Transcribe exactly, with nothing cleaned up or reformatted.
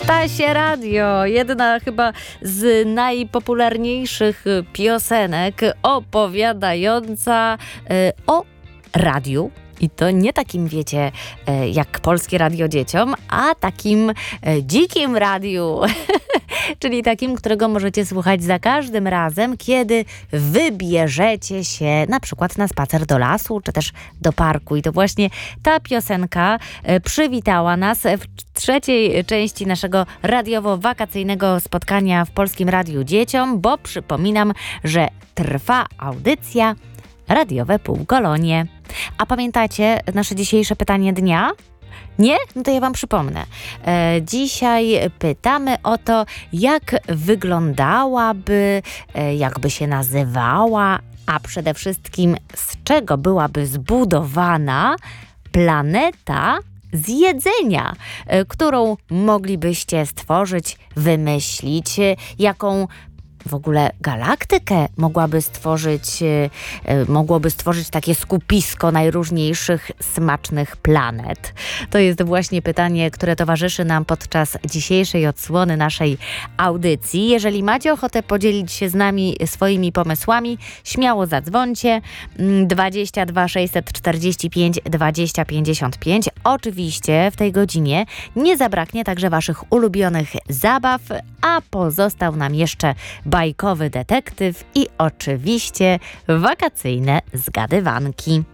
Ptasie Radio, jedna chyba z najpopularniejszych piosenek opowiadająca y, o radiu. I to nie takim, wiecie, jak Polskie Radio Dzieciom, a takim dzikim radiu, czyli takim, którego możecie słuchać za każdym razem, kiedy wybierzecie się na przykład na spacer do lasu, czy też do parku. I to właśnie ta piosenka przywitała nas w trzeciej części naszego radiowo-wakacyjnego spotkania w Polskim Radiu Dzieciom, bo przypominam, że trwa audycja Radiowe Półkolonie. A pamiętacie nasze dzisiejsze pytanie dnia? Nie? No to ja wam przypomnę. E, dzisiaj pytamy o to, jak wyglądałaby, e, jakby się nazywała, a przede wszystkim z czego byłaby zbudowana planeta z jedzenia, e, którą moglibyście stworzyć, wymyślić, e, jaką w ogóle galaktykę mogłaby stworzyć, y, y, mogłoby stworzyć takie skupisko najróżniejszych smacznych planet? To jest właśnie pytanie, które towarzyszy nam podczas dzisiejszej odsłony naszej audycji. Jeżeli macie ochotę podzielić się z nami swoimi pomysłami, śmiało zadzwońcie dwadzieścia dwa sześćset czterdzieści pięć dwadzieścia pięćdziesiąt pięć. Oczywiście w tej godzinie nie zabraknie także waszych ulubionych zabaw, a pozostał nam jeszcze bajkowy detektyw i oczywiście wakacyjne zgadywanki.